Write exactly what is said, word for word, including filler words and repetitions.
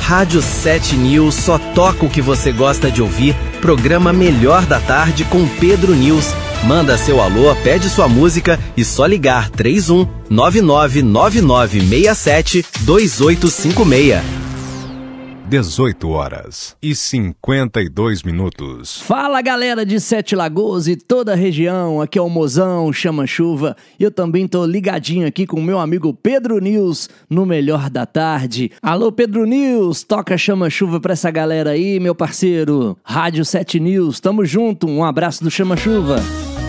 Rádio sete News só toca o que você gosta de ouvir. Programa Melhor da Tarde com Pedro News. Manda seu alô, pede sua música e só ligar três um nove nove nove nove seis sete dois oito cinco seis. dezoito horas e cinquenta e dois minutos. Fala, galera de Sete Lagoas e toda a região, aqui é o Mozão, Chama Chuva. Eu também tô ligadinho aqui com o meu amigo Pedro News no Melhor da Tarde. Alô, Pedro News, toca Chama Chuva pra essa galera aí, meu parceiro. Rádio sete News, tamo junto, um abraço do Chama Chuva.